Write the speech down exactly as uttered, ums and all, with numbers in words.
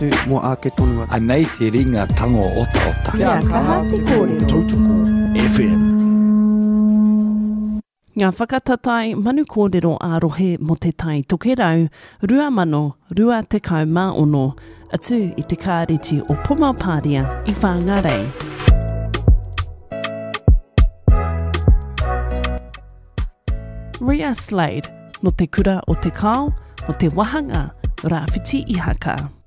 te mo a ke tonu atu. Anei te ringa tango ota ota. Ia kaha te kōrero. Tautoko F M. Ngā whakatatai manu kōrero ārohe mo te tai toke rau, rua mano, rua te kau mā ono, atu i te kāreti o Pumapāria i Whāngarei. Ria Slade, no te kura o te kao, no te wahanga, rāwhiti i haka.